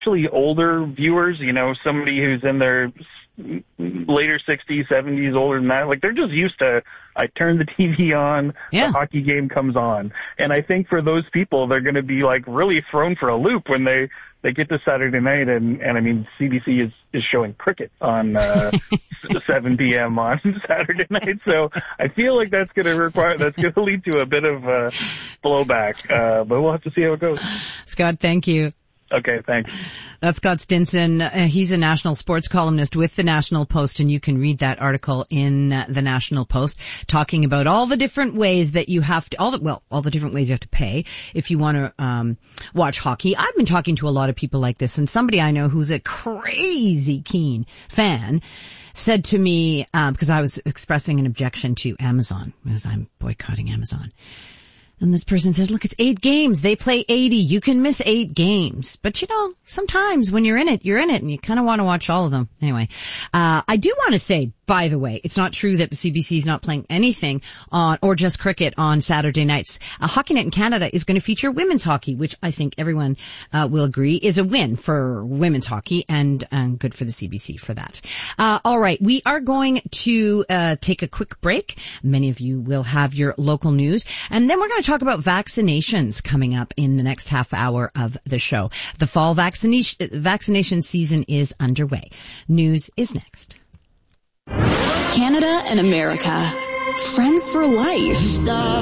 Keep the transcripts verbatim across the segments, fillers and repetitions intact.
especially older viewers, you know, somebody who's in their later sixties, seventies, older than that, like they're just used to, I turn the T V on, yeah. the hockey game comes on. And I think for those people, they're going to be like really thrown for a loop when they, they get to Saturday night. And, and I mean, C B C is, is showing cricket on uh, seven p.m. on Saturday night. So I feel like that's going to require, that's going to lead to a bit of uh, blowback. Uh, but we'll have to see how it goes. Scott, thank you. Okay, thanks. That's Scott Stinson. Uh, he's a national sports columnist with the National Post, and you can read that article in uh, the National Post talking about all the different ways that you have to, all the, well, all the different ways you have to pay if you want to um watch hockey. I've been talking to a lot of people like this, and somebody I know who's a crazy keen fan said to me, um, because I was expressing an objection to Amazon, because I'm boycotting Amazon. And this person said, look, it's eight games. They play eighty. You can miss eight games. But, you know, sometimes when you're in it, you're in it, and you kind of want to watch all of them. Anyway, uh I do want to say, by the way, it's not true that the C B C is not playing anything on, or just cricket on Saturday nights. Uh, Hockey Night in Canada is going to feature women's hockey, which I think everyone uh, will agree is a win for women's hockey, and, and good for the C B C for that. Uh all right, we are going to uh take a quick break. Many of you will have your local news, and then we're going to talk about vaccinations coming up in the next half hour of the show. The fall vaccination vaccination season is underway. News is next. Canada and America. Friends for life.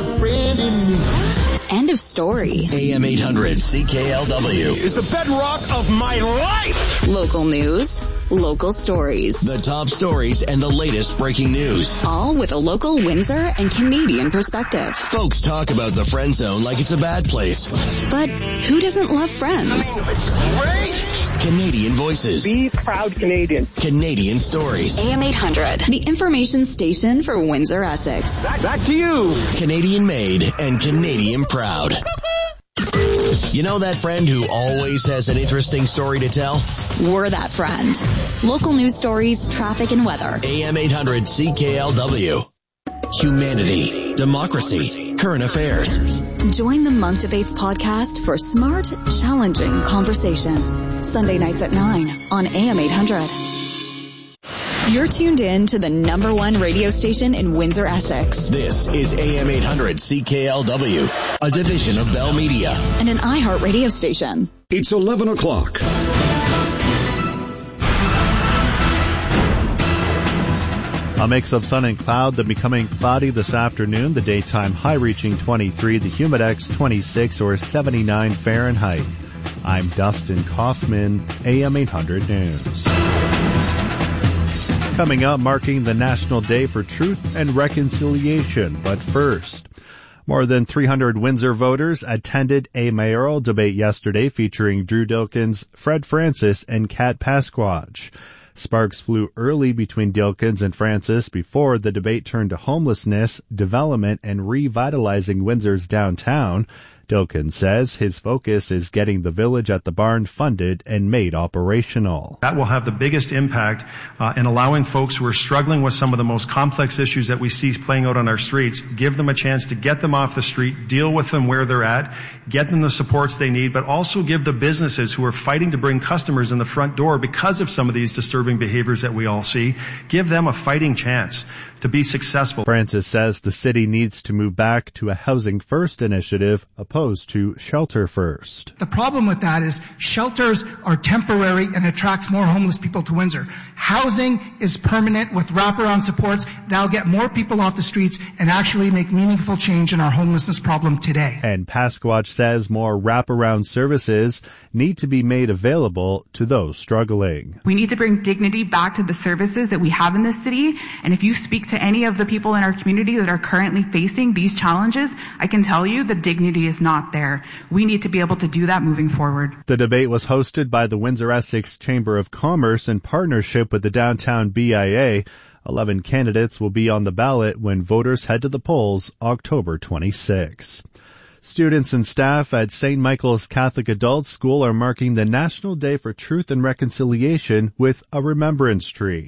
End of story. A M eight hundred C K L W is the bedrock of my life. Local news, local stories. The top stories and the latest breaking news. All with a local Windsor and Canadian perspective. Folks talk about the friend zone like it's a bad place. But who doesn't love friends? It's great. Canadian voices. Be proud Canadians. Canadian stories. A M eight hundred, the information station for Windsor, Essex. Back, back to you. Canadian made and Canadian proud. You know that friend who always has an interesting story to tell? We're that friend. Local news stories, traffic, and weather. A M eight hundred C K L W. Humanity, democracy, current affairs. Join the Monk Debates podcast for smart, challenging conversation. Sunday nights at nine on A M eight hundred. You're tuned in to the number one radio station in Windsor, Essex. This is A M eight hundred C K L W, a division of Bell Media. And an iHeart radio station. It's eleven o'clock. A mix of sun and cloud, then becoming cloudy this afternoon. The daytime high reaching twenty-three, the humidex twenty-six or seventy-nine Fahrenheit. I'm Dustin Kaufman, A M eight hundred News. Coming up, marking the National Day for Truth and Reconciliation. But first, more than three hundred Windsor voters attended a mayoral debate yesterday featuring Drew Dilkens, Fred Francis, and Kat Pasquage. Sparks flew early between Dilkens and Francis before the debate turned to homelessness, development, and revitalizing Windsor's downtown. Dilkens says his focus is getting the village at the barn funded and made operational. That will have the biggest impact uh, in allowing folks who are struggling with some of the most complex issues that we see playing out on our streets, give them a chance to get them off the street, deal with them where they're at, get them the supports they need, but also give the businesses who are fighting to bring customers in the front door because of some of these disturbing behaviors that we all see, give them a fighting chance to be successful. Francis says the city needs to move back to a housing first initiative opposed to shelter first. The problem with that is shelters are temporary and attracts more homeless people to Windsor. Housing is permanent with wraparound supports that'll get more people off the streets and actually make meaningful change in our homelessness problem today. And Pasquach says more wraparound services need to be made available to those struggling. We need to bring dignity back to the services that we have in this city, and if you speak to any of the people in our community that are currently facing these challenges, I can tell you the dignity is not there. We need to be able to do that moving forward. The debate was hosted by the Windsor-Essex Chamber of Commerce in partnership with the Downtown B I A. Eleven candidates will be on the ballot when voters head to the polls October twenty-sixth. Students and staff at Saint Michael's Catholic Adult School are marking the National Day for Truth and Reconciliation with a remembrance tree.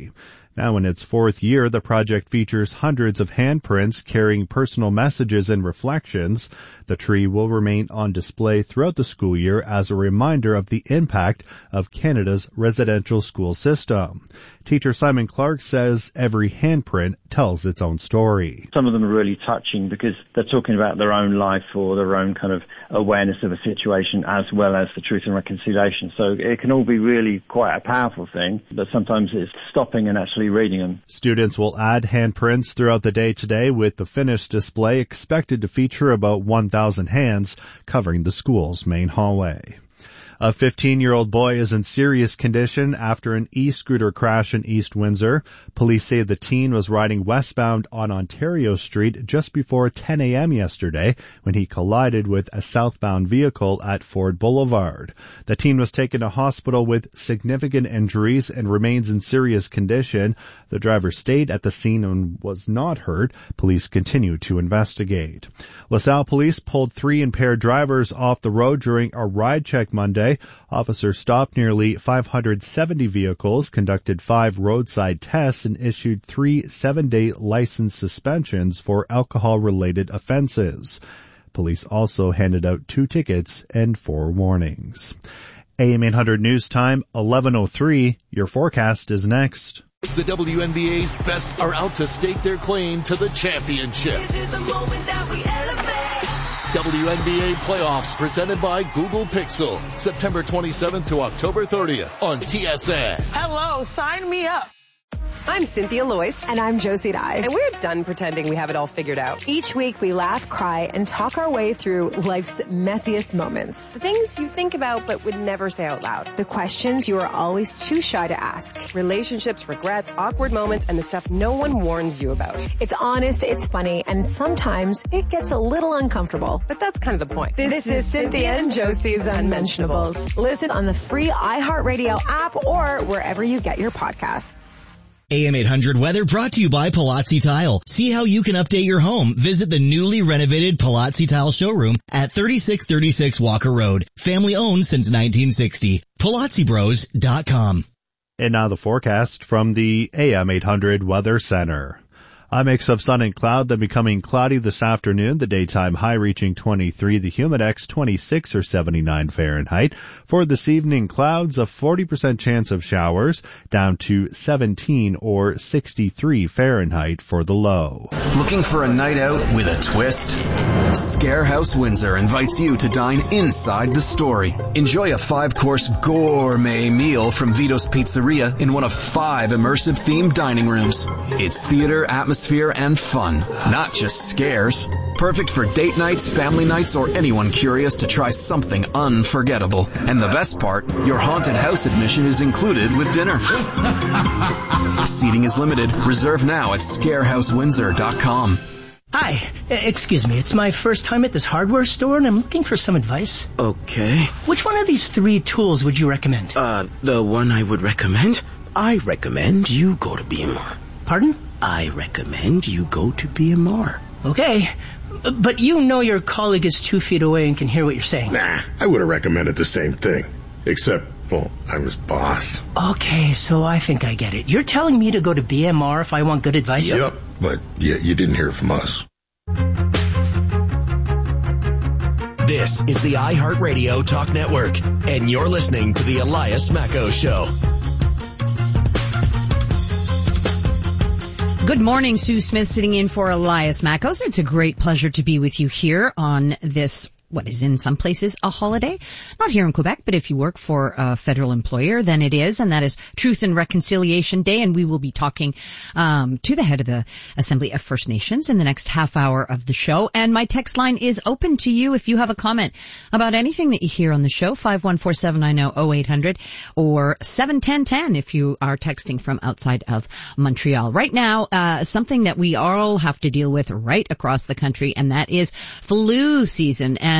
Now in its fourth year, the project features hundreds of handprints carrying personal messages and reflections. The tree will remain on display throughout the school year as a reminder of the impact of Canada's residential school system. Teacher Simon Clark says every handprint tells its own story. Some of them are really touching because they're talking about their own life or their own kind of awareness of a situation as well as the Truth and Reconciliation. So it can all be really quite a powerful thing, but sometimes it's stopping and actually reading them. Students will add handprints throughout the day today, with the finished display expected to feature about one thousand hands covering the school's main hallway. A fifteen-year-old boy is in serious condition after an e-scooter crash in East Windsor. Police say the teen was riding westbound on Ontario Street just before ten a.m. yesterday when he collided with a southbound vehicle at Ford Boulevard. The teen was taken to hospital with significant injuries and remains in serious condition. The driver stayed at the scene and was not hurt. Police continue to investigate. LaSalle police pulled three impaired drivers off the road during a ride check Monday. Officers stopped nearly five hundred seventy vehicles, conducted five roadside tests, and issued three seven-day license suspensions for alcohol-related offenses. Police also handed out two tickets and four warnings. A M eight hundred News Time, eleven oh three. Your forecast is next. The W N B A's best are out to stake their claim to the championship. This is the moment that we elevate. W N B A playoffs presented by Google Pixel, September twenty-seventh to October thirtieth on T S N. Hello, sign me up. I'm Cynthia Loyce. And I'm Josie Dye. And we're done pretending we have it all figured out. Each week we laugh, cry, and talk our way through life's messiest moments. The things you think about but would never say out loud. The questions you are always too shy to ask. Relationships, regrets, awkward moments, and the stuff no one warns you about. It's honest, it's funny, and sometimes it gets a little uncomfortable. But that's kind of the point. This, this is Cynthia and Josie's Unmentionables. Listen on the free iHeartRadio app or wherever you get your podcasts. A M eight hundred weather brought to you by Palazzi Tile. See how you can update your home. Visit the newly renovated Palazzi Tile showroom at thirty-six thirty-six Walker Road. Family owned since nineteen sixty. Palazzi Bros dot com. And now the forecast from the A M eight hundred Weather Center. A mix of sun and cloud, then becoming cloudy this afternoon. The daytime high reaching twenty-three, the humidex twenty-six or seventy-nine Fahrenheit. For this evening, clouds, a forty percent chance of showers, down to seventeen or sixty-three Fahrenheit for the low. Looking for a night out with a twist? Scarehouse Windsor invites you to dine inside the story. Enjoy a five-course gourmet meal from Vito's Pizzeria in one of five immersive themed dining rooms. It's theater, atmosphere, and fun, not just scares. Perfect for date nights, family nights, or anyone curious to try something unforgettable. And the best part, your haunted house admission is included with dinner. Seating is limited. Reserve now at scarehouse windsor dot com. Hi, excuse me, it's my first time at this hardware store and I'm looking for some advice. Okay. Which one of these three tools would you recommend? Uh, the one I would recommend? I recommend you go to B M R. Pardon? I recommend you go to B M R. Okay, but you know your colleague is two feet away and can hear what you're saying. Nah, I would have recommended the same thing. Except, well, I'm his boss. Okay, so I think I get it. You're telling me to go to B M R if I want good advice? Yep, but yeah, you didn't hear from us. This is the iHeartRadio Talk Network, and you're listening to the Elias Macco Show. Good morning, Sue Smith sitting in for Elias Mackos. It's a great pleasure to be with you here on this, what is in some places a holiday. Not here in Quebec, but if you work for a federal employer, then it is, and that is Truth and Reconciliation Day, and we will be talking um to the head of the Assembly of First Nations in the next half hour of the show. And my text line is open to you if you have a comment about anything that you hear on the show, five one four, seven nine zero, zero eight hundred or seven one zero, one zero if you are texting from outside of Montreal. Right now, uh something that we all have to deal with right across the country, and that is flu season. And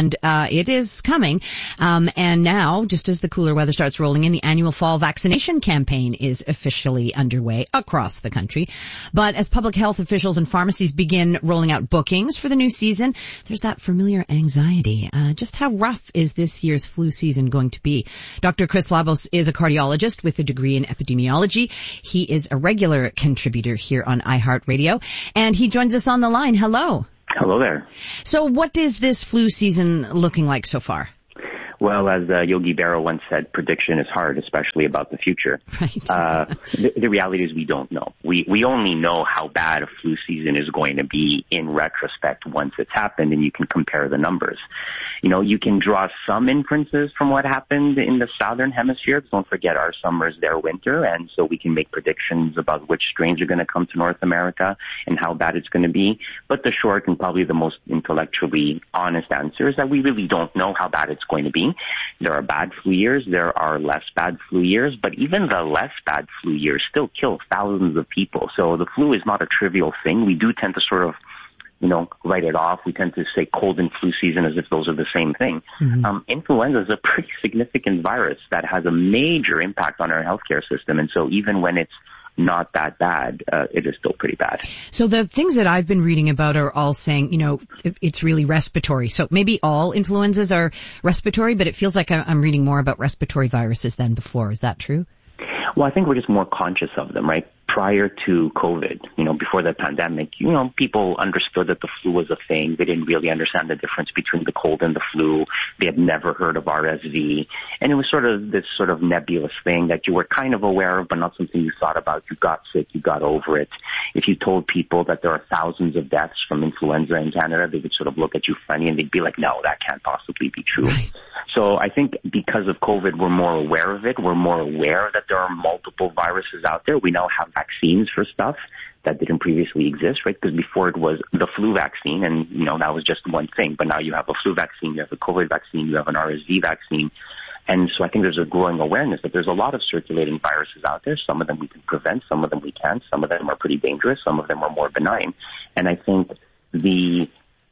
and uh, it is coming. Um, and now, just as the cooler weather starts rolling in, the annual fall vaccination campaign is officially underway across the country. But as public health officials and pharmacies begin rolling out bookings for the new season, there's that familiar anxiety. Uh, just how rough is this year's flu season going to be? Doctor Chris Labos is a cardiologist with a degree in epidemiology. He is a regular contributor here on iHeartRadio, and he joins us on the line. Hello. Hello there. So what is this flu season looking like so far? Well, as uh, Yogi Berra once said, prediction is hard, especially about the future. Right. uh, the, the reality is we don't know. We we only know how bad a flu season is going to be in retrospect once it's happened, and you can compare the numbers. You know, you can draw some inferences from what happened in the southern hemisphere. Don't forget our summer is their winter, and so we can make predictions about which strains are going to come to North America and how bad it's going to be. But the short and probably the most intellectually honest answer is that we really don't know how bad it's going to be. There are bad flu years, there are less bad flu years, but even the less bad flu years still kill thousands of people. So the flu is not a trivial thing. We do tend to sort of, you know, write it off. We tend to say cold and flu season as if those are the same thing. Mm-hmm. Um, influenza is a pretty significant virus that has a major impact on our healthcare system. And so even when it's not that bad, uh, it is still pretty bad. So the things that I've been reading about are all saying, you know, it's really respiratory. So maybe all influenzas are respiratory, but it feels like I'm reading more about respiratory viruses than before. Is that true? Well, I think we're just more conscious of them, right? Prior to COVID, you know, before the pandemic, you know, people understood that the flu was a thing. They didn't really understand the difference between the cold and the flu. They had never heard of R S V. And it was sort of this sort of nebulous thing that you were kind of aware of, but not something you thought about. You got sick, you got over it. If you told people that there are thousands of deaths from influenza in Canada, they would sort of look at you funny and they'd be like, no, that can't possibly be true. Right. So I think because of COVID, we're more aware of it. We're more aware that there are multiple viruses out there. We now have vaccines for stuff that didn't previously exist, right? Because before it was the flu vaccine, and, you know, that was just one thing. But now you have a flu vaccine, you have a COVID vaccine, you have an R S V vaccine. And so I think there's a growing awareness that there's a lot of circulating viruses out there. Some of them we can prevent, some of them we can't. Some of them are pretty dangerous, some of them are more benign. And I think the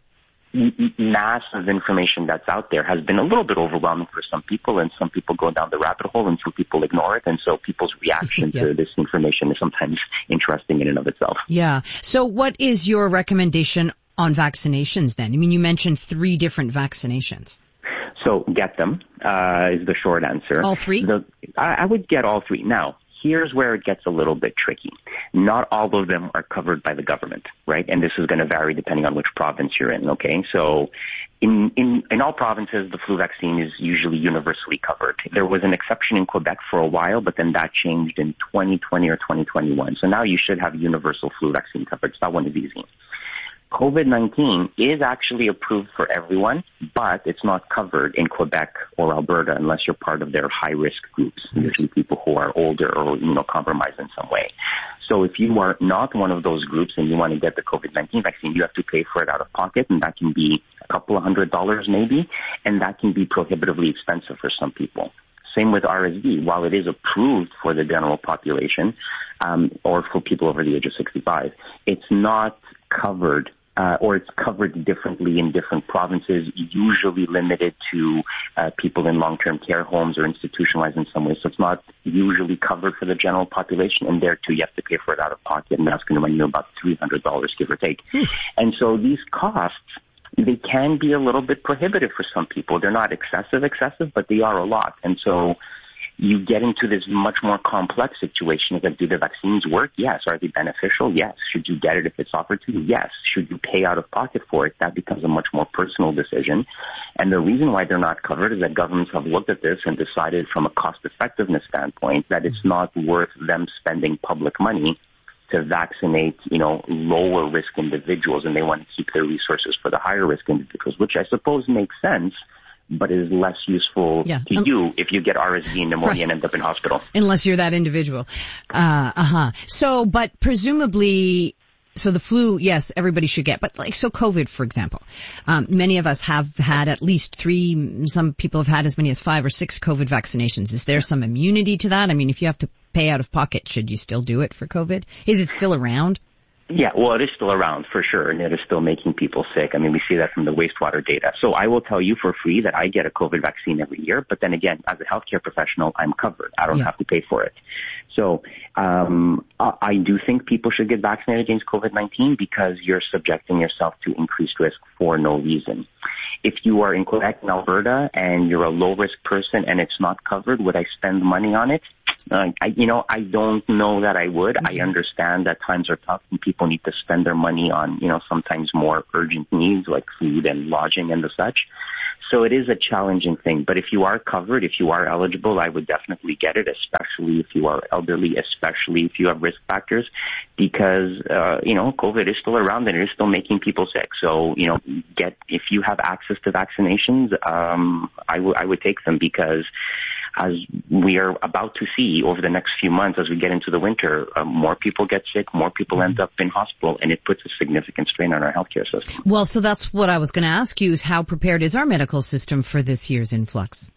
mass of information that's out there has been a little bit overwhelming for some people, and some people go down the rabbit hole and some people ignore it. And so people's reaction yeah. to this information is sometimes interesting in and of itself. Yeah. So what is your recommendation on vaccinations then? I mean, you mentioned three different vaccinations. So get them, uh, is the short answer. All three? The, I, I would get all three. Now, here's where it gets a little bit tricky. Not all of them are covered by the government, right? And this is going to vary depending on which province you're in, okay? So in, in, in all provinces, the flu vaccine is usually universally covered. There was an exception in Quebec for a while, but then that changed in twenty twenty or twenty twenty-one. So now you should have universal flu vaccine coverage. That one is easy. COVID nineteen is actually approved for everyone, but it's not covered in Quebec or Alberta unless you're part of their high-risk groups, usually people who are older or, you know, compromised in some way. So if you are not one of those groups and you want to get the COVID nineteen vaccine, you have to pay for it out of pocket, and that can be a couple of hundred dollars maybe, and that can be prohibitively expensive for some people. Same with R S V. While it is approved for the general population, um, or for people over the age of sixty-five, it's not covered Uh, or it's covered differently in different provinces, usually limited to uh, people in long-term care homes or institutionalized in some way. So it's not usually covered for the general population, and there too you have to pay for it out of pocket, and that's going to run you about three hundred dollars, give or take. Hmm. And so these costs, they can be a little bit prohibitive for some people. They're not excessive, excessive, but they are a lot. And so you get into this much more complex situation of, do the vaccines work? Yes. Are they beneficial? Yes. Should you get it if it's offered to you? Yes. Should you pay out of pocket for it? That becomes a much more personal decision. And the reason why they're not covered is that governments have looked at this and decided from a cost effectiveness standpoint that it's not worth them spending public money to vaccinate, you know, lower risk individuals, and they want to keep their resources for the higher risk individuals, which I suppose makes sense, but is less useful yeah. to um, you if you get R S V and pneumonia right. and end up in hospital. Unless you're that individual. Uh, uh-huh. So, but presumably, so the flu, yes, everybody should get, but like, so COVID, for example, um, many of us have had at least three, some people have had as many as five or six COVID vaccinations. Is there some immunity to that? I mean, if you have to pay out of pocket, should you still do it for COVID? Is it still around? Yeah, well, it is still around for sure, and it is still making people sick. I mean, we see that from the wastewater data. So I will tell you for free that I get a COVID vaccine every year, but then again, as a healthcare professional, I'm covered. I don't yeah. have to pay for it. So um, I do think people should get vaccinated against COVID nineteen because you're subjecting yourself to increased risk for no reason. If you are in Quebec and Alberta and you're a low-risk person and it's not covered, would I spend money on it? Uh, I, you know, I don't know that I would. Mm-hmm. I understand that times are tough and people need to spend their money on, you know, sometimes more urgent needs like food and lodging and the such. So it is a challenging thing. But if you are covered, if you are eligible, I would definitely get it, especially if you are elderly, especially if you have risk factors, because, uh, you know, COVID is still around and it is still making people sick. So, you know, get, if you have access to vaccinations, um, I, w- I would take them because as we are about to see over the next few months, as we get into the winter, uh, more people get sick, more people end up in hospital, and it puts a significant strain on our healthcare system. Well, so that's what I was going to ask you is how prepared is our medical system for this year's influx?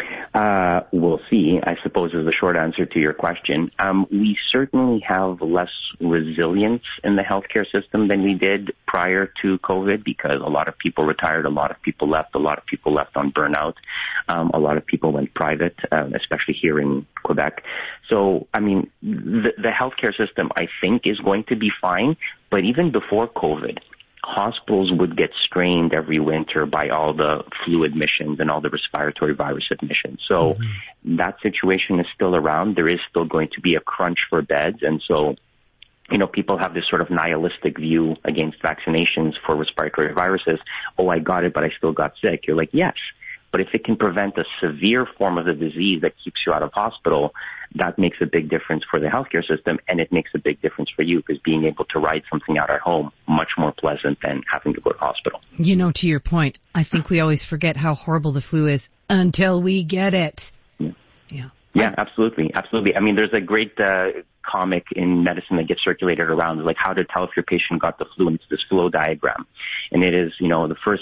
Uh, we'll see, I suppose, is the short answer to your question. Um, we certainly have less resilience in the healthcare system than we did prior to COVID because a lot of people retired, a lot of people left, a lot of people left on burnout, um, a lot of people went private, um, especially here in Quebec. So, I mean, the, the healthcare system, I think, is going to be fine, but even before COVID, hospitals would get strained every winter by all the flu admissions and all the respiratory virus admissions. So mm-hmm. that situation is still around. There is still going to be a crunch for beds. And so, you know, people have this sort of nihilistic view against vaccinations for respiratory viruses. Oh, I got it, but I still got sick. You're like, yes. But if it can prevent a severe form of the disease that keeps you out of hospital, that makes a big difference for the healthcare system, and it makes a big difference for you because being able to ride something out at home, much more pleasant than having to go to hospital. You know, to your point, I think we always forget how horrible the flu is until we get it. Yeah. Yeah, yeah absolutely. Absolutely. I mean, there's a great uh, comic in medicine that gets circulated around, like how to tell if your patient got the flu, and it's this flow diagram. And it is, you know, the first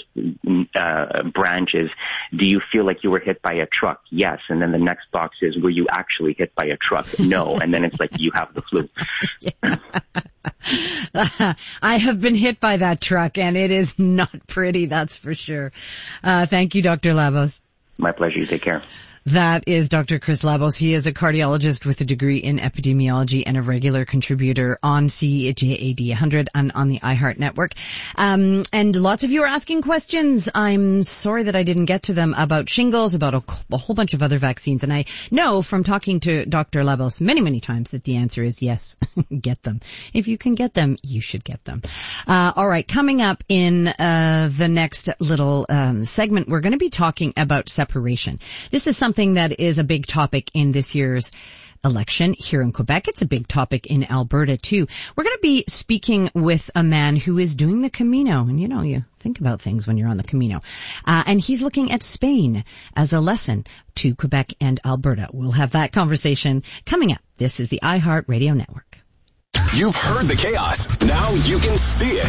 uh, branch is, do you feel like you were hit by a truck? Yes. And then the next box is, were you actually hit by a truck? No. And then it's like, you have the flu. I have been hit by that truck, and it is not pretty, that's for sure. Uh, thank you, Doctor Labos. My pleasure. You take care. That is Doctor Chris Labos. He is a cardiologist with a degree in epidemiology and a regular contributor on C J A D one hundred and on the iHeart Network. Um, and lots of you are asking questions. I'm sorry that I didn't get to them about shingles, about a, a whole bunch of other vaccines. And I know from talking to Doctor Labos many, many times that the answer is yes, get them. If you can get them, you should get them. Uh, all right. Coming up in uh, the next little um, segment, we're going to be talking about separation. This is something that is a big topic in this year's election here in Quebec. It's a big topic in Alberta too. We're going to be speaking with a man who is doing the Camino, and you know, you think about things when you're on the Camino. Uh, and he's looking at Spain as a lesson to Quebec and Alberta. We'll have that conversation coming up. This is the iHeart Radio Network. You've heard the chaos. Now you can see it.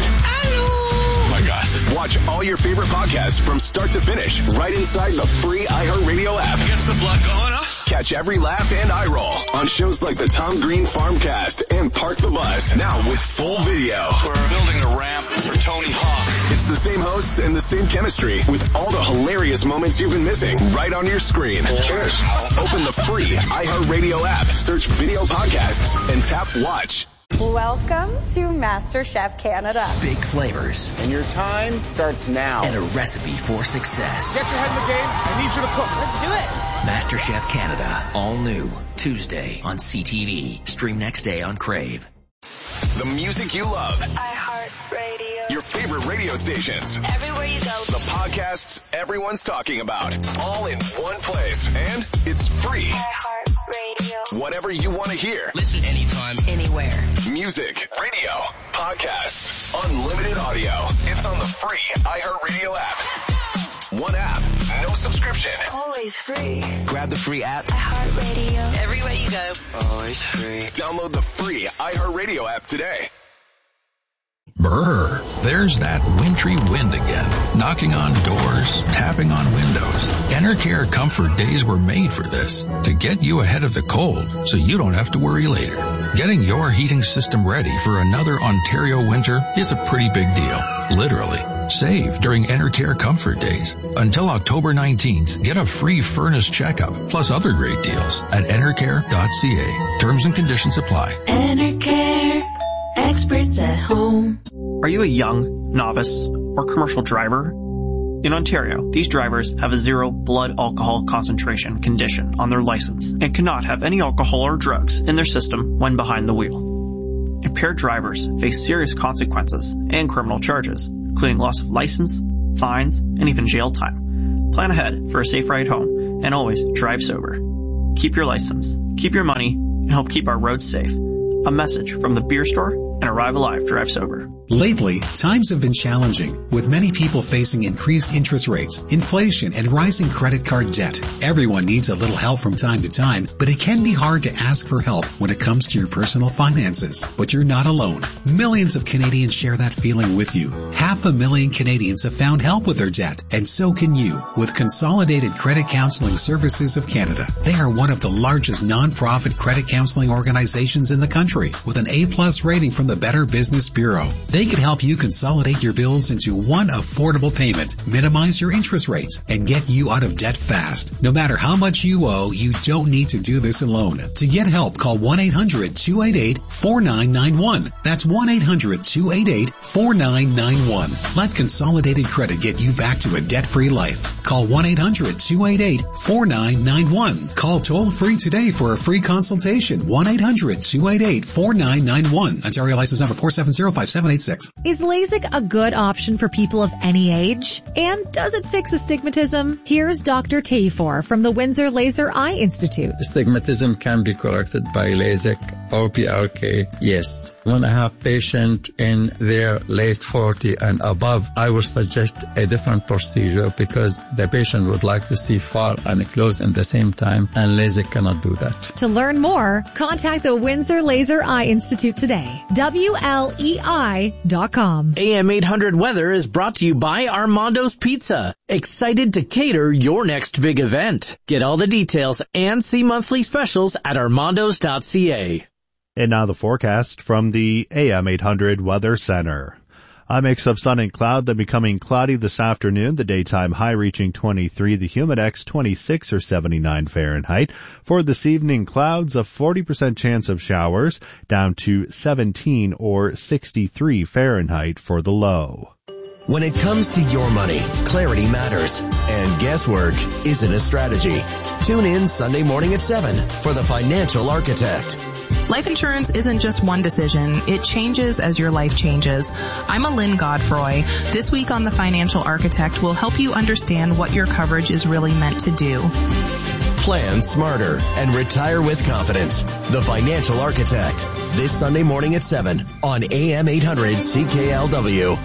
Oh my God. Watch all your favorite podcasts from start to finish right inside the free iHeartRadio app. Gets the blood going, huh? Catch every laugh and eye roll on shows like the Tom Green Farmcast and Park the Bus. Now with full video. We're building a ramp for Tony Hawk. It's the same hosts and the same chemistry with all the hilarious moments you've been missing right on your screen. Cheers. Open the free iHeartRadio app, search video podcasts, and tap watch. Welcome to MasterChef Canada. Big flavors. And your time starts now. And a recipe for success. Get your head in the game. I need you to cook. Let's do it. MasterChef Canada. All new. Tuesday on C T V. Stream next day on Crave. The music you love. iHeartRadio. Your favorite radio stations. Everywhere you go. The podcasts everyone's talking about. All in one place. And it's free. iHeartRadio. Whatever you want to hear. Listen anytime, anywhere. Music, radio, podcasts, unlimited audio. It's on the free iHeartRadio app. One app, no subscription. Always free. Grab the free app. iHeartRadio. Everywhere you go. Always free. Download the free iHeartRadio app today. Brr, there's that wintry wind again, knocking on doors, tapping on windows. Enercare Comfort Days were made for this, to get you ahead of the cold so you don't have to worry later. Getting your heating system ready for another Ontario winter is a pretty big deal. Literally. Save during Enercare Comfort Days. Until October nineteenth, get a free furnace checkup plus other great deals at enercare dot c a. Terms and conditions apply. Enercare. Experts at home. Are you a young, novice, or commercial driver? In Ontario, these drivers have a zero blood alcohol concentration condition on their license and cannot have any alcohol or drugs in their system when behind the wheel. Impaired drivers face serious consequences and criminal charges, including loss of license, fines, and even jail time. Plan ahead for a safe ride home and always drive sober. Keep your license, keep your money, and help keep our roads safe. A message from the Beer Store and Arrive Alive Drive Sober. Lately, times have been challenging, with many people facing increased interest rates, inflation, and rising credit card debt. Everyone needs a little help from time to time, but it can be hard to ask for help when it comes to your personal finances. But you're not alone. Millions of Canadians share that feeling with you. Half a million Canadians have found help with their debt, and so can you, with Consolidated Credit Counseling Services of Canada. They are one of the largest non-profit credit counseling organizations in the country, with an A-plus rating from the Better Business Bureau. They can help you consolidate your bills into one affordable payment, minimize your interest rates, and get you out of debt fast. No matter how much you owe, you don't need to do this alone. To get help, call one eight hundred two eight eight four nine nine one. That's one eight hundred two eight eight four nine nine one. Let Consolidated Credit get you back to a debt-free life. Call one eight hundred two eight eight four nine nine one. Call toll-free today for a free consultation. one eight hundred two eight eight four nine nine one. Ontario license number four seven zero five seven eight six. Is LASIK a good option for people of any age? And does it fix astigmatism? Here's Doctor Tafor from the Windsor Laser Eye Institute. Astigmatism can be corrected by LASIK or P R K, yes. When I have patient in their late forty and above, I will suggest a different procedure because the patient would like to see far and close in the same time, and LASIK cannot do that. To learn more, contact the Windsor Laser Eye Institute today. W L E I dot com. A M eight hundred Weather is brought to you by Armando's Pizza. Excited to cater your next big event. Get all the details and see monthly specials at armandos dot c a. And now the forecast from the A M eight hundred Weather Center. A mix of sun and cloud, then becoming cloudy this afternoon. The daytime high reaching twenty-three, the humidex twenty-six or seventy-nine Fahrenheit. For this evening, clouds, a forty percent chance of showers, down to seventeen or sixty-three Fahrenheit for the low. When it comes to your money, clarity matters, and guesswork isn't a strategy. Tune in Sunday morning at seven for The Financial Architect. Life insurance isn't just one decision. It changes as your life changes. I'm Lynn Godfroy. This week on The Financial Architect, we'll help you understand what your coverage is really meant to do. Plan smarter and retire with confidence. The Financial Architect. This Sunday morning at seven on A M eight hundred C K L W.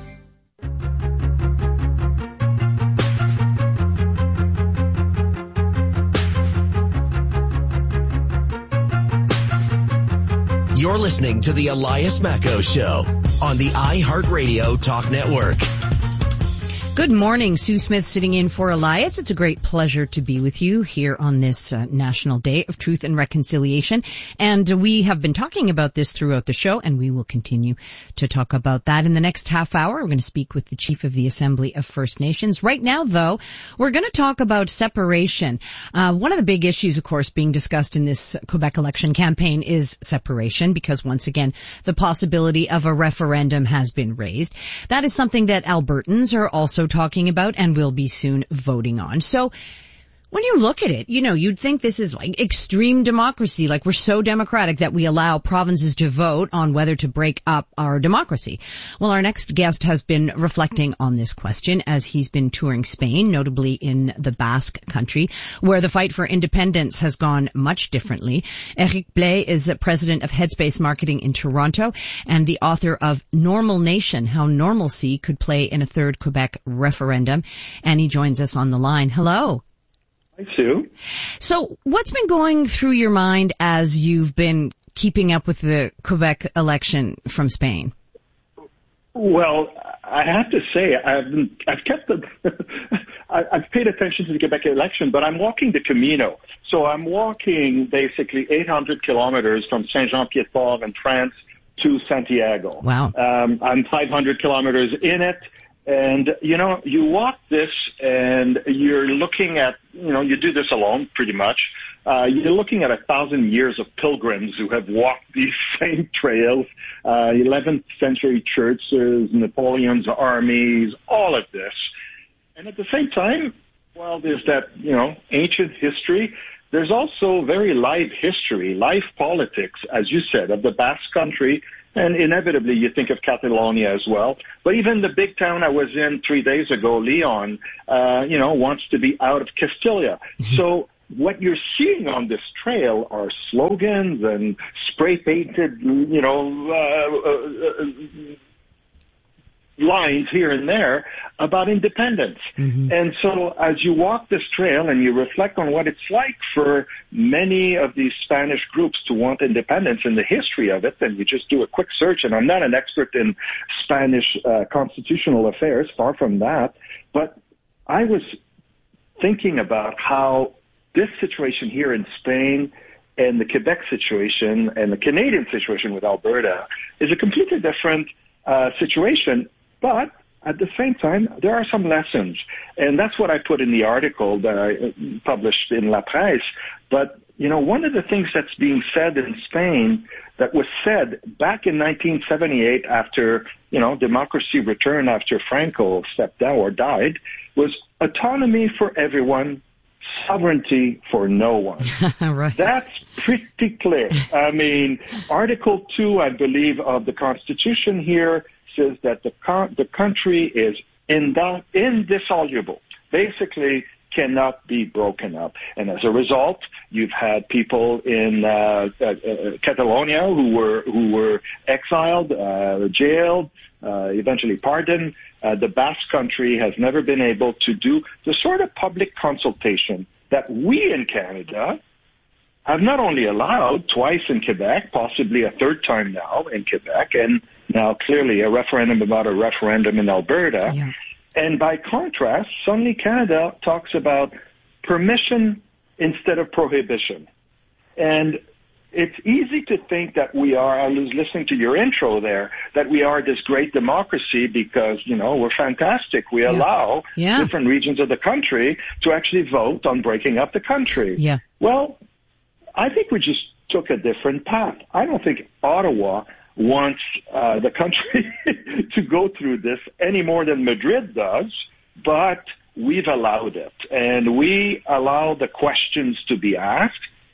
You're listening to the Elias Macco Show on the iHeartRadio Talk Network. Good morning. Sue Smith sitting in for Elias. It's a great pleasure to be with you here on this uh, National Day of Truth and Reconciliation. And uh, we have been talking about this throughout the show, and we will continue to talk about that in the next half hour. We're going to speak with the Chief of the Assembly of First Nations. Right now, though, we're going to talk about separation. Uh, one of the big issues, of course, being discussed in this Quebec election campaign is separation, because once again, the possibility of a referendum has been raised. That is something that Albertans are also talking about and will be soon voting on. So when you look at it, you know, you'd think this is like extreme democracy, like we're so democratic that we allow provinces to vote on whether to break up our democracy. Well, our next guest has been reflecting on this question as he's been touring Spain, notably in the Basque country, where the fight for independence has gone much differently. Eric Blais is president of Headspace Marketing in Toronto and the author of Normal Nation, How Normalcy Could Play in a Third Quebec Referendum. And he joins us on the line. Hello. Hi, Sue. So what's been going through your mind as you've been keeping up with the Quebec election from Spain? Well, I have to say, I've been, I've kept the, I've paid attention to the Quebec election, but I'm walking the Camino. So I'm walking basically eight hundred kilometers from Saint-Jean-Pied-de-Port in France to Santiago. Wow. Um, I'm five hundred kilometers in it. And, you know, you walk this and you're looking at, you know, you do this alone pretty much. Uh, you're looking at a thousand years of pilgrims who have walked these same trails, uh, eleventh century churches, Napoleon's armies, all of this. And at the same time, while there's that, you know, ancient history, there's also very live history, live politics, as you said, of the Basque Country. And inevitably, you think of Catalonia as well. But even the big town I was in three days ago, Leon, uh, you know, wants to be out of Castilla. So what you're seeing on this trail are slogans and spray-painted, you know, uh, uh, uh, lines here and there about independence. Mm-hmm. And so as you walk this trail and you reflect on what it's like for many of these Spanish groups to want independence and the history of it, then you just do a quick search. And I'm not an expert in Spanish uh, constitutional affairs, far from that. But I was thinking about how this situation here in Spain and the Quebec situation and the Canadian situation with Alberta is a completely different uh, situation. But at the same time, there are some lessons. And that's what I put in the article that I published in La Presse. But, you know, one of the things that's being said in Spain that was said back in nineteen seventy-eight after, you know, democracy returned after Franco stepped down or died was autonomy for everyone, sovereignty for no one. Right. That's pretty clear. I mean, Article two, I believe, of the Constitution here says that the con- the country is ind- indissoluble, basically cannot be broken up. And as a result, you've had people in uh, uh, uh, Catalonia who were who were exiled, uh, jailed, uh, eventually pardoned. Uh, the Basque Country has never been able to do the sort of public consultation that we in Canada have not only allowed twice in Quebec, possibly a third time now in Quebec, and now clearly a referendum about a referendum in Alberta. Yeah. And by contrast, suddenly Canada talks about permission instead of prohibition. And it's easy to think that we are, I was listening to your intro there, that we are this great democracy because, you know, we're fantastic. We yeah. allow yeah. different regions of the country to actually vote on breaking up the country. Yeah. Well, I think we just took a different path. I don't think Ottawa wants uh, the country to go through this any more than Madrid does, but we've allowed it. And we allow the questions to be asked,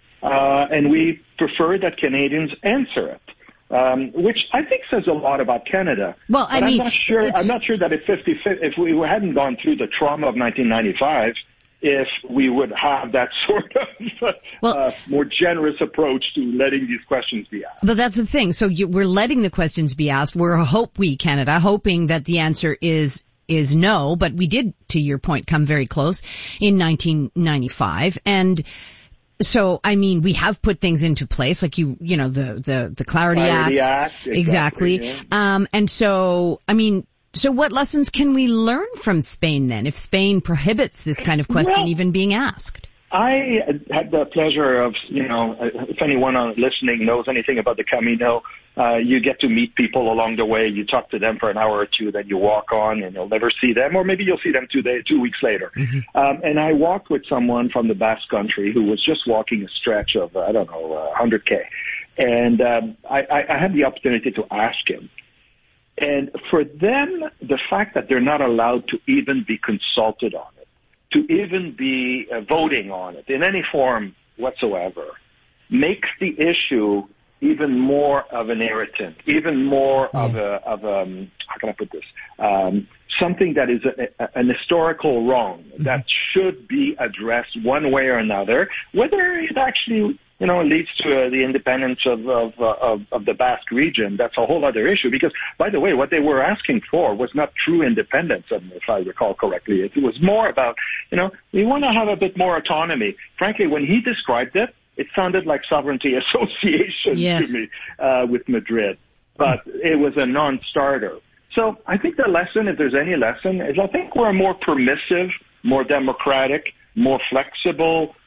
uh, and we prefer that Canadians answer it. Um, which I think says a lot about Canada. Well, I but mean, I'm not sure. I'm not sure that if fifty, if we hadn't gone through the trauma of nineteen ninety-five, if we would have that sort of well, uh, more generous approach to letting these questions be asked. But that's the thing. So you, we're letting the questions be asked. We're hope we Canada hoping that the answer is is no. But we did, to your point, come very close in nineteen ninety-five, and. So, I mean, we have put things into place, like you, you know, the, the, the Clarity, Clarity Act. Act. Exactly. exactly. Yeah. Um, and so, I mean, so what lessons can we learn from Spain then, if Spain prohibits this kind of question well, even being asked? I had the pleasure of, you know, if anyone listening knows anything about the Camino, uh, you get to meet people along the way. You talk to them for an hour or two, then you walk on and you'll never see them, or maybe you'll see them two days, two weeks later. Mm-hmm. Um, and I walked with someone from the Basque Country who was just walking a stretch of, uh, I don't know, uh, one hundred K. And um, I, I had the opportunity to ask him. And for them, the fact that they're not allowed to even be consulted on it, to even be uh, voting on it in any form whatsoever, makes the issue even more of an irritant, even more yeah. of a, of a, um, how can I put this, um, something that is a, a, an historical wrong mm-hmm. that should be addressed one way or another, whether it actually, you know, leads to uh, the independence of, of, uh, of, of the Basque region. That's a whole other issue because, by the way, what they were asking for was not true independence, if I recall correctly. It was more about, you know, we want to have a bit more autonomy. Frankly, when he described it, it sounded like sovereignty association yes. to me uh, with Madrid, but it was a non-starter. So I think the lesson, if there's any lesson, is I think we're a more permissive, more democratic, more flexible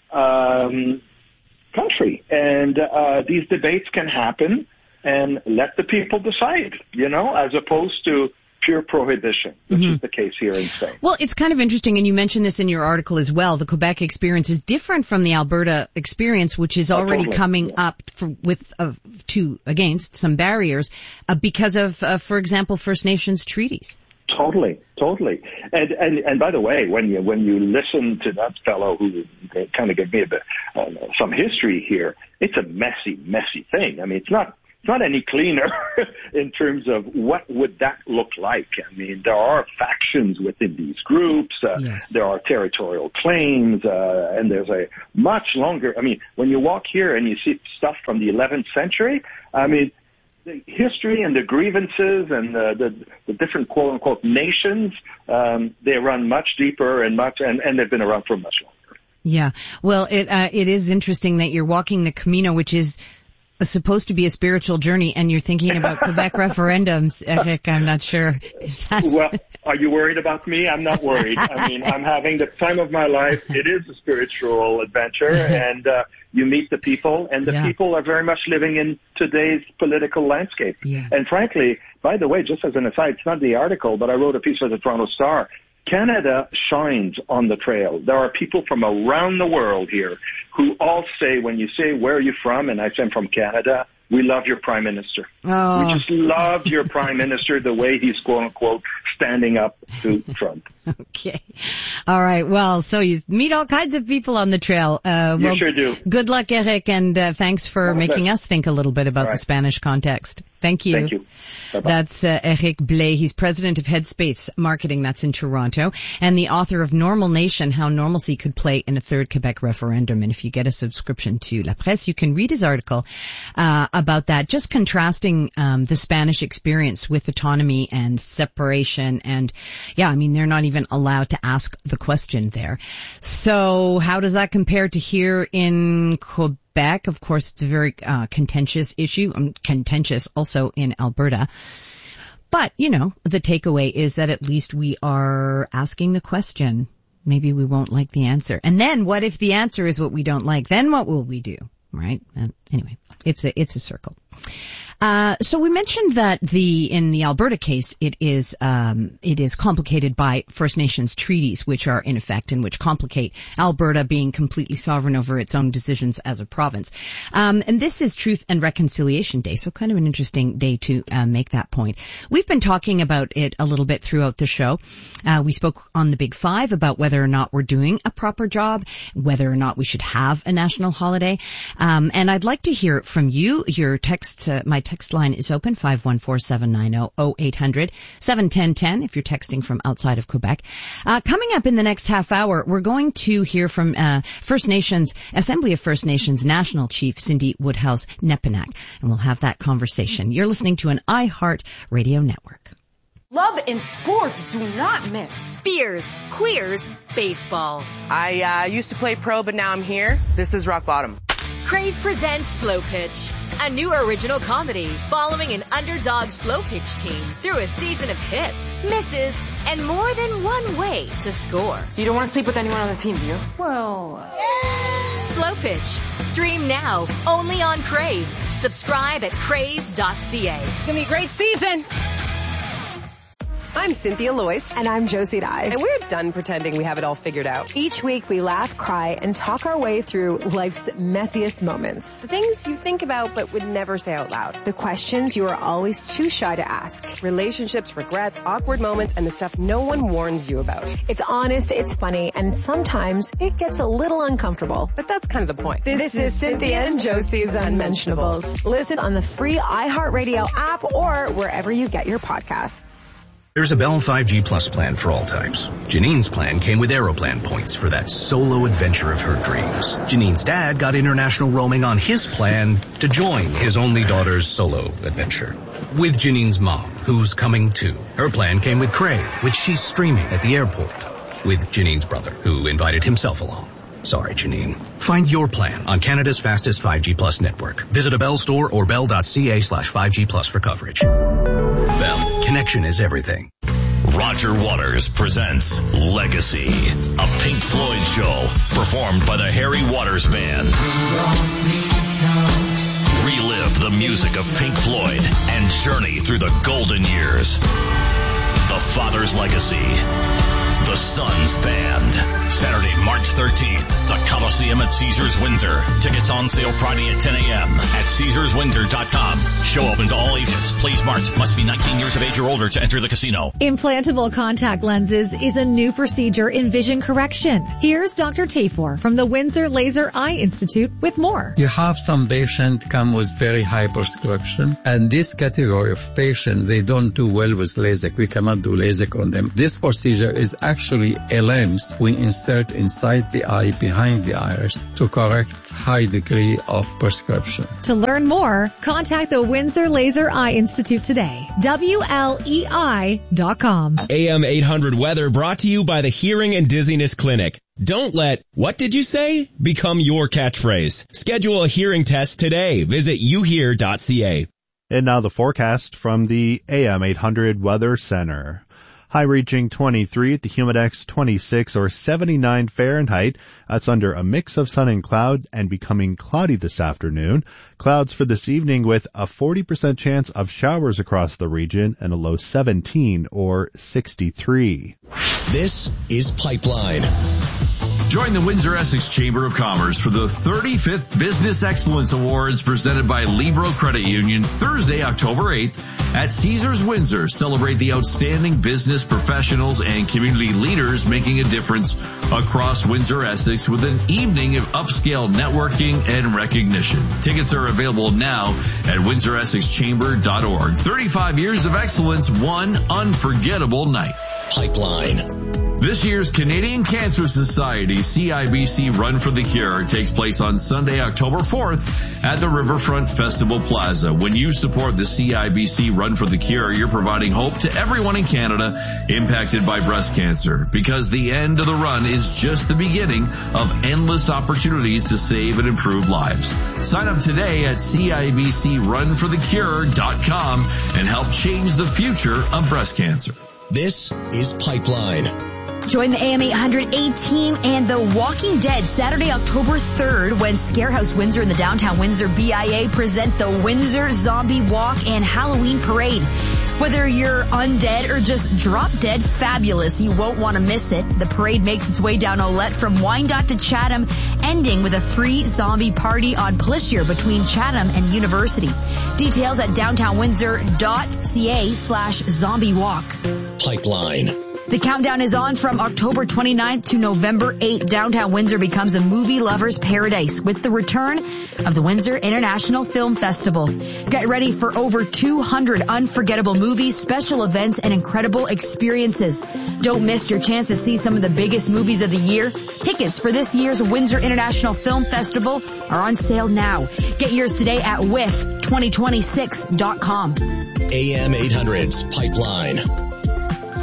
um, country. And uh, these debates can happen and let the people decide, you know, as opposed to pure prohibition, which mm-hmm. is the case here in Spain. Well, it's kind of interesting, and you mentioned this in your article as well. The Quebec experience is different from the Alberta experience, which is already oh, totally. coming yeah. up for, with uh, to against some barriers uh, because of, uh, for example, First Nations treaties. Totally, totally. And and and by the way, when you when you listen to that fellow who kind of gave me a bit uh, some history here, it's a messy, messy thing. I mean, it's not. It's not any cleaner in terms of what would that look like. I mean, there are factions within these groups. Uh, yes. There are territorial claims, uh, and there's a much longer. I mean, when you walk here and you see stuff from the eleventh century, I mean, the history and the grievances and the, the, the different quote unquote nations, um, they run much deeper and much, and, and they've been around for much longer. Yeah. Well, it uh, it is interesting that you're walking the Camino, which is supposed to be a spiritual journey, and you're thinking about Quebec referendums. Eric, I'm not sure. That's... Well, are you worried about me? I'm not worried. I mean, I'm having the time of my life. It is a spiritual adventure, and uh, you meet the people, and the yeah. people are very much living in today's political landscape. Yeah. And frankly, by the way, just as an aside, it's not the article, but I wrote a piece for the Toronto Star. Canada shines on the trail. There are people from around the world here who all say, when you say, where are you from? And I say, I'm from Canada. We love your prime minister. Oh. We just love your prime minister, the way he's, quote unquote, standing up to Trump. Okay. All right. Well, so you meet all kinds of people on the trail. Uh, well, you sure do. Good luck, Eric, and uh, thanks for Well, making thanks. us think a little bit about All right. the Spanish context. Thank you. Thank you. Bye-bye. That's uh, Eric Blais. He's president of Headspace Marketing. That's in Toronto. And the author of Normal Nation, How Normalcy Could Play in a Third Quebec Referendum. And if you get a subscription to La Presse, you can read his article uh, about that, just contrasting um, the Spanish experience with autonomy and separation. And, yeah, I mean, they're not even allowed to ask the question there. So how does that compare to here in Quebec? Back. Of course, it's a very uh, contentious issue, um, contentious also in Alberta. But, you know, the takeaway is that at least we are asking the question. Maybe we won't like the answer. And then what if the answer is what we don't like? Then what will we do? Right? And anyway, it's a, it's a circle. Uh, so we mentioned that the, in the Alberta case, it is, um, it is complicated by First Nations treaties, which are in effect and which complicate Alberta being completely sovereign over its own decisions as a province. Um, and this is Truth and Reconciliation Day, so kind of an interesting day to uh, make that point. We've been talking about it a little bit throughout the show. Uh, we spoke on the Big Five about whether or not we're doing a proper job, whether or not we should have a national holiday. Um, and I'd like to hear from you. Your text, uh, my text line is open, five one four, seven nine zero, zero eight hundred, seven one zero, one zero if you're texting from outside of Quebec. Uh, coming up in the next half hour, we're going to hear from uh, First Nations, Assembly of First Nations National Chief Cindy Woodhouse-Nepinak, and we'll have that conversation. You're listening to an iHeart Radio Network. Love and sports do not mix. Beers, queers, baseball. I uh, used to play pro, but now I'm here. This is rock bottom. Crave presents Slow Pitch, a new original comedy following an underdog slow pitch team through a season of hits, misses, and more than one way to score. You don't want to sleep with anyone on the team, do you? Well... Slow Pitch. Stream now, only on Crave. Subscribe at crave dot c a. It's going to be a great season. I'm Cynthia Loyce. And I'm Josie Dye. And we're done pretending we have it all figured out. Each week we laugh, cry, and talk our way through life's messiest moments. The things you think about but would never say out loud. The questions you are always too shy to ask. Relationships, regrets, awkward moments, and the stuff no one warns you about. It's honest, it's funny, and sometimes it gets a little uncomfortable. But that's kind of the point. This, this is Cynthia and Josie's Unmentionables. Listen on the free iHeartRadio app or wherever you get your podcasts. There's a Bell five G Plus plan for all types. Janine's plan came with Aeroplan points for that solo adventure of her dreams. Janine's dad got international roaming on his plan to join his only daughter's solo adventure. With Janine's mom, who's coming too. Her plan came with Crave, which she's streaming at the airport. With Janine's brother, who invited himself along. Sorry, Janine. Find your plan on Canada's fastest five G Plus network. Visit a Bell store or bell.ca slash 5G Plus for coverage. Bell, connection is everything. Roger Waters presents Legacy, a Pink Floyd show performed by the Harry Waters Band. Relive the music of Pink Floyd and journey through the golden years. The Father's Legacy. The Sons Band. Saturday, March thirteenth, the Coliseum at Caesars Windsor. Tickets on sale Friday at ten a.m. at caesars windsor dot com. Show open to all ages. Please mark. Must be nineteen years of age or older to enter the casino. Implantable contact lenses is a new procedure in vision correction. Here's Doctor Tafor from the Windsor Laser Eye Institute with more. You have some patient come with very high prescription, and this category of patient, they don't do well with LASIK. We cannot do LASIK on them. This procedure is actually a lens we insert inside the eye behind the iris to correct high degree of prescription. To learn more, contact the Windsor Laser Eye Institute today. W L E I dot com. A M eight hundred weather brought to you by the Hearing and Dizziness Clinic. Don't let "what did you say" become your catchphrase. Schedule a hearing test today. Visit you hear dot c a. And now the forecast from the A M eight hundred Weather Center. High reaching twenty-three at the Humidex, twenty-six or seventy-nine Fahrenheit. That's under a mix of sun and cloud and becoming cloudy this afternoon. Clouds for this evening with a forty percent chance of showers across the region and a low seventeen or sixty-three. This is Pipeline. Join the Windsor-Essex Chamber of Commerce for the thirty-fifth Business Excellence Awards presented by Libro Credit Union Thursday, October eighth at Caesars Windsor. Celebrate the outstanding business professionals and community leaders making a difference across Windsor-Essex with an evening of upscale networking and recognition. Tickets are available now at windsor essex chamber dot org. thirty-five years of excellence, one unforgettable night. Pipeline. This year's Canadian Cancer Society C I B C Run for the Cure takes place on Sunday, October fourth at the Riverfront Festival Plaza. When you support the C I B C Run for the Cure, you're providing hope to everyone in Canada impacted by breast cancer, because the end of the run is just the beginning of endless opportunities to save and improve lives. Sign up today at C I B C run for the cure dot com and help change the future of breast cancer. This is Pipeline. Join the A M eight hundred A team and The Walking Dead Saturday, October third, when Scarehouse Windsor and the Downtown Windsor B I A present the Windsor Zombie Walk and Halloween Parade. Whether you're undead or just drop dead fabulous, you won't want to miss it. The parade makes its way down Olette from Wyandotte to Chatham, ending with a free zombie party on Plessier between Chatham and University. Details at downtown windsor dot c a slash zombie walk. Pipeline. The countdown is on from October twenty-ninth to November eighth. Downtown Windsor becomes a movie lover's paradise with the return of the Windsor International Film Festival. Get ready for over two hundred unforgettable movies, special events, and incredible experiences. Don't miss your chance to see some of the biggest movies of the year. Tickets for this year's Windsor International Film Festival are on sale now. Get yours today at whiff twenty twenty-six dot com. A M eight hundred's Pipeline.